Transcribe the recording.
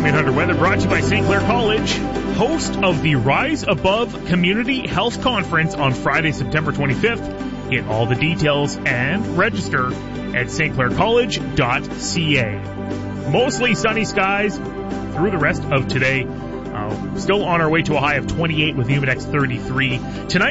AM800 weather brought to you by St. Clair College, host of the Rise Above Community Health Conference on Friday, September 25th. Get all the details and register at stclaircollege.ca. Mostly sunny skies through the rest of today. Still on our way to a high of 28 with Humidex 33. Tonight,